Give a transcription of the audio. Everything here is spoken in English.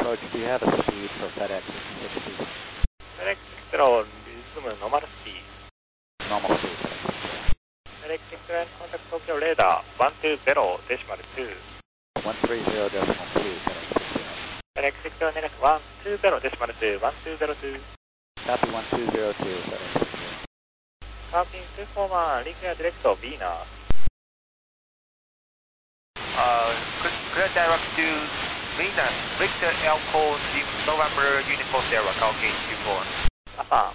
approach, do you have a speed for FedEx 60? FedEx 60 resume normal speed. Normal speed, FedEx 60. FedEx 60 line contact Tokyo radar 120.2. 130.2, FedEx 60 next 120.2, 1202. Copy 1202, FedEx 60. Copy 241, reclear direct to Venus. Clear direct to Venus, Victor Echo November Uniform Sierra, Call Gate 24. Affirm.